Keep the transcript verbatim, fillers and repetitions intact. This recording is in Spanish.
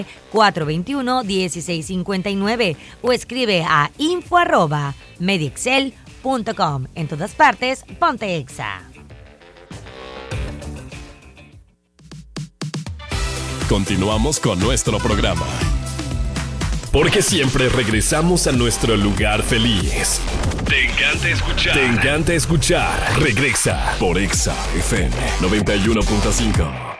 cuatro dos uno, uno seis cinco nueve o escribe a info arroba mediexcel punto com. En todas partes, ponte Exa. Continuamos con nuestro programa. Porque siempre regresamos a nuestro lugar feliz. Te encanta escuchar. Te encanta escuchar. Regresa por Exa F M noventa y uno punto cinco.